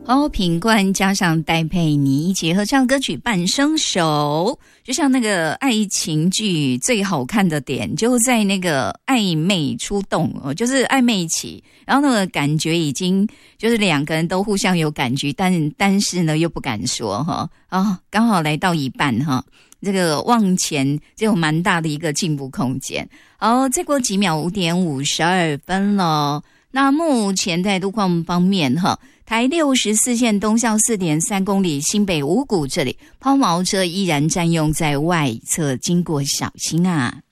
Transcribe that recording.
好，品冠加上戴佩妮一起合唱歌曲《半生熟》，就像那个爱情剧最好看的点就在那个暧昧出动哦，就是暧昧期，然后那个感觉已经就是两个人都互相有感觉，但是呢又不敢说哈刚好来到一半哈，这个往前就有蛮大的一个进步空间。好，再过几秒5点52分了。那目前在路况方面哈，台64线东向 4.3 公里新北五股这里抛锚车依然占用在外侧，经过小心啊。